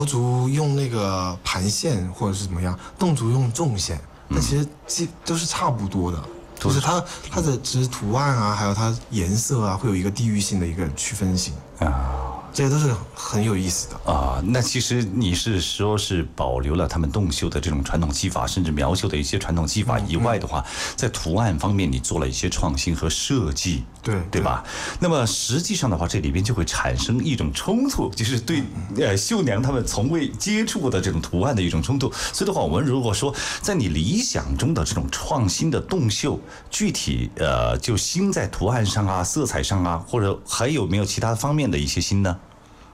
瑶族用那个盘线或者是怎么样，侗族用纵线，那其实都是差不多的。就是它的只是图案啊，还有它颜色啊，会有一个地域性的一个区分性啊。这些都是很有意思的啊。那其实你是说是保留了他们侗绣的这种传统技法，甚至苗绣的一些传统技法以外的话，在图案方面你做了一些创新和设计，对吧？那么实际上的话，这里边就会产生一种冲突，就是对绣娘他们从未接触过的这种图案的一种冲突。所以的话，我们如果说在你理想中的这种创新的侗绣，具体就新在图案上啊、色彩上啊，或者还有没有其他方面的一些新呢？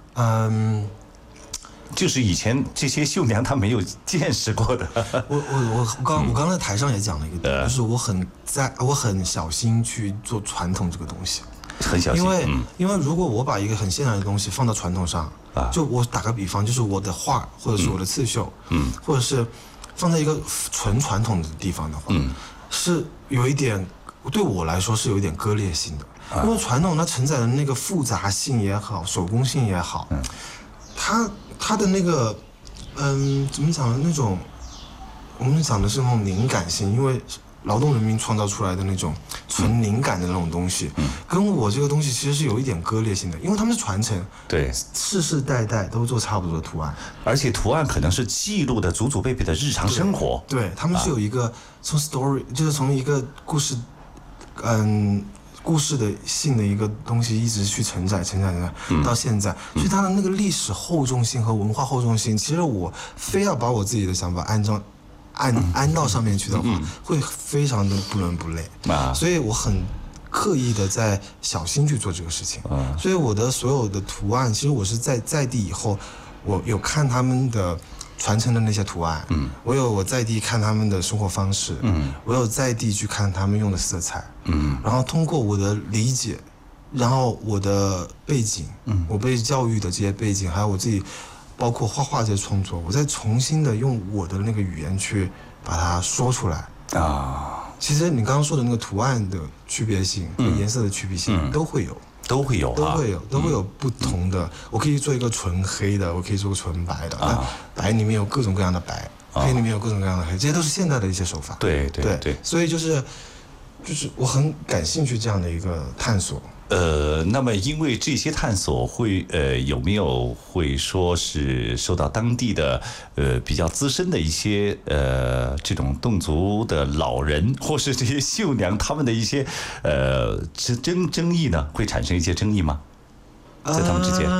就是以前这些绣娘她没有见识过的。 我刚在台上也讲了一个点，就是我很小心去做传统这个东西， 很小心， 因为如果我把一个很现代的东西放到传统上，就我打个比方，就是我的画或者是我的刺绣，或者是放在一个纯传统的地方的话，是有一点对我来说是有一点割裂性的。因为传统它承载的那个复杂性也好，手工性也好，它的那个怎么讲呢？那种我们讲的是那种灵感性，因为劳动人民创造出来的那种纯灵感的那种东西，跟我这个东西其实是有一点割裂性的，因为他们是传承， 对， 世世代代都做差不多的图案， 而且图案可能是记录的祖祖辈辈的日常生活， 对，他们是有一个从 story，就是从一个故事，故事的性的一个东西一直去承载到现在，所以它的那个历史厚重性和文化厚重性，其实我非要把我自己的想法安到上面去的话，会非常的不伦不类所以我很刻意的在小心去做这个事情所以我的所有的图案，其实我是在地以后，我有看他们的传承的那些图案，我在地看他们的生活方式，我有在地去看他们用的色彩，然后通过我的理解，然后我的背景，我被教育的这些背景，还有我自己包括画画这些创作，我再重新的用我的那个语言去把它说出来啊。其实你刚刚说的那个图案的区别性和颜色的区别性都会有。都会有不同的。我可以做一个纯黑的，我可以做个纯白的。白里面有各种各样的白，黑里面有各种各样的黑，这些都是现代的一些手法。对，所以就是我很感兴趣这样的一个探索。 那么因为这些探索会有没有会说是受到当地的比较资深的一些这种侗族的老人或是这些绣娘他们的一些争议呢？会产生一些争议吗？在他们之间？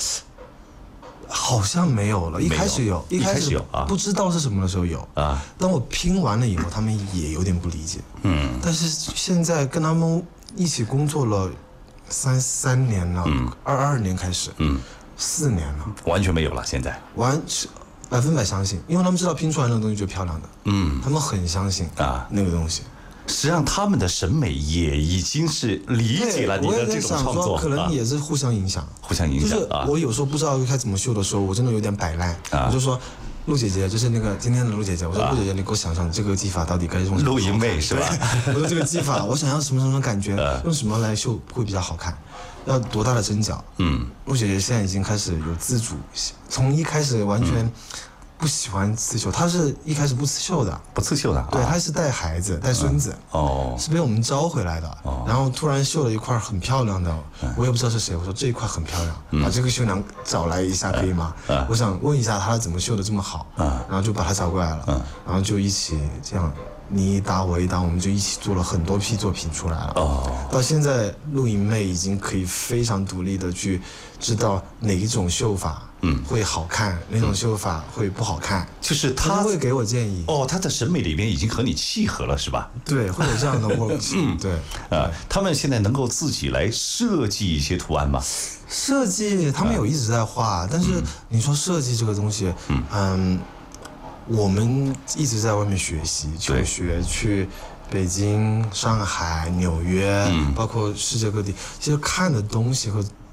好像没有了，一开始有不知道是什么的时候有啊。当我拼完了以后，他们也有点不理解。但是现在跟他们一起工作了3年了，22年开始，4年了， 完全没有了。现在 100%相信，因为他们知道拼出来那个东西就是漂亮的，他们很相信那个东西。 实际上，他们的审美也已经是理解了你的这种创作， 可能也是互相影响。就是我有时候不知道该怎么绣的时候，我真的有点摆烂，我就说。陆姐姐就是那个今天的陆姐姐，我说陆姐姐，你给我想想这个技法到底该用什么？ 陆莹妹是吧？ 我说这个技法，我想要什么感觉，用什么来绣会比较好看？要多大的针脚？陆姐姐现在已经开始有自主，从一开始完全不喜欢刺绣，她是一开始不刺绣的，对，她是带孩子带孙子，是被我们招回来的，然后突然绣了一块很漂亮的，我也不知道是谁，我说这一块很漂亮，把这个绣娘找来一下可以吗？我想问一下她怎么绣的这么好，然后就把她找过来了，然后就一起这样你一搭我一搭，我们就一起做了很多批作品出来了。到现在陆莹妹已经可以非常独立的去知道哪一种绣法会好看，哪种绣法会不好看， 就是他会给我建议。 他的审美里面已经和你契合了，是吧？ 对，会有这样的 work。对， 他们现在能够自己来设计一些图案吗？ 设计他们有一直在画，但是你说设计这个东西，我们一直在外面学习求学，去北京、上海、纽约，包括世界各地，其实看的东西和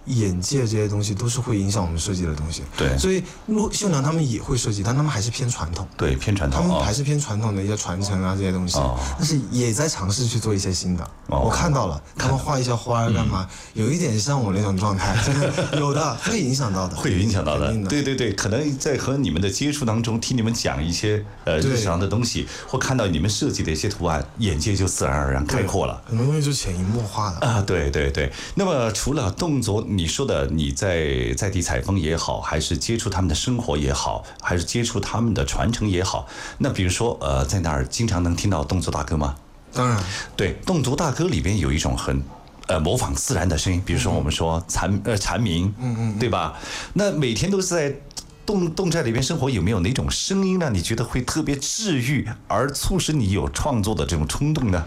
眼界这些东西都是会影响我们设计的东西。 对， 所以秀娘他们也会设计，但他们还是偏传统。 对，偏传统， 他们还是偏传统的一些传承啊这些东西，但是也在尝试去做一些新的。我看到了，他们画一些花干嘛，有一点像我那种状态，真的有的会影响到的， 会影响到的。对对对，可能在和你们的接触当中，听你们讲一些日常的东西，或看到你们设计的一些图案，眼界就自然而然开阔了。 很多东西就潜移默化的啊，对对对。那么除了动作，你说的你在地采风也好，还是接触他们的生活也好，还是接触他们的传承也好，那比如说在那儿经常能听到侗族大歌吗？ 当然， 对，侗族大歌里边有一种很模仿自然的声音，比如说我们说蝉鸣，对吧？那每天都是在侗寨里边生活，有没有哪种声音让你觉得会特别治愈，而促使你有创作的这种冲动呢？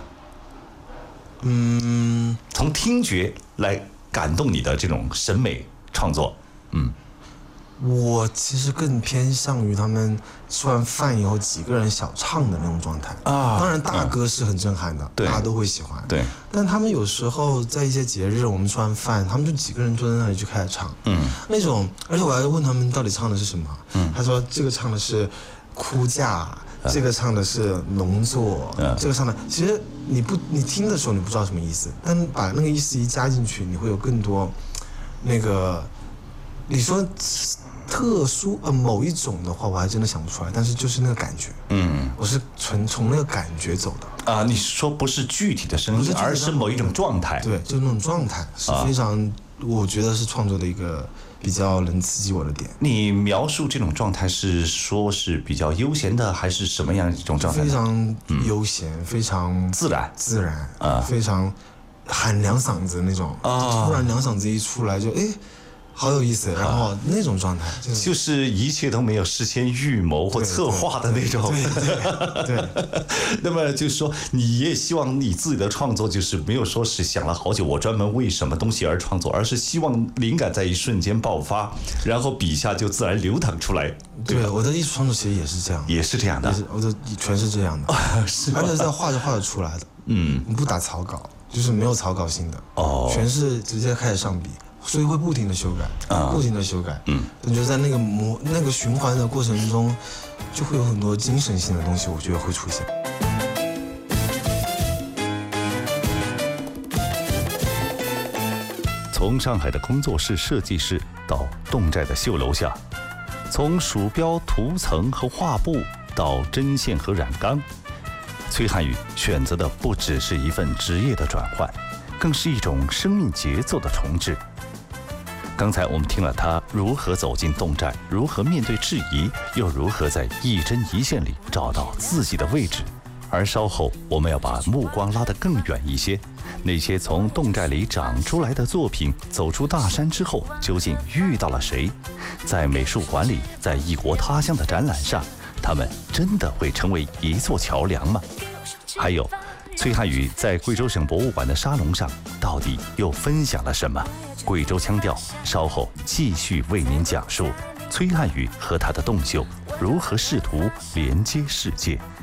从听觉来感动你的这种审美创作， 我其实更偏向于他们吃完饭以后几个人小唱的那种状态啊。当然大歌是很震撼的，大家都会喜欢。 对， 但他们有时候在一些节日，我们吃完饭，他们就几个人坐在那里就开始唱，那种，而且我还问他们到底唱的是什么，他说这个唱的是哭嫁。这个唱的是农作，这个唱的其实你听的时候你不知道什么意思，但把那个意思一加进去，你会有更多那个你说特殊某一种的话，我还真的想不出来，但是就是那个感觉，我是从那个感觉走的啊。你说不是具体的声音，而是某一种状态， 对，就是那种状态是非常，我觉得是创作的一个比较能刺激我的点。 你描述这种状态是说是比较悠闲的，还是什么样一种状态？ 非常悠闲，非常自然啊，非常喊两嗓子那种，突然两嗓子一出来就好有意思，然后那种状态就是一切都没有事先预谋或策划的那种。 对。 那么就是说，你也希望你自己的创作就是没有说是想了好久，我专门为什么东西而创作，而是希望灵感在一瞬间爆发，然后笔下就自然流淌出来。 对，我的艺术创作其实也是这样， 也是这样的， 我的全是这样的，是而且是在画着出来的。你不打草稿，就是没有草稿性的，全是直接开始上笔。所以会不停的修改，不停的修改，我觉得在那个循环的过程中，就会有很多精神性的东西，我觉得会出现。 从上海的工作室设计师到侗寨的绣楼下，从鼠标涂层和画布到针线和染缸，崔汉宇选择的不只是一份职业的转换，更是一种生命节奏的重置。刚才我们听了他如何走进侗寨，如何面对质疑，又如何在一针一线里找到自己的位置。而稍后我们要把目光拉得更远一些，那些从侗寨里长出来的作品，走出大山之后究竟遇到了谁？在美术馆里，在异国他乡的展览上，他们真的会成为一座桥梁吗？还有崔汉宇在贵州省博物馆的沙龙上到底又分享了什么？贵州腔调，稍后继续为您讲述崔汉宇和他的侗绣如何试图连接世界。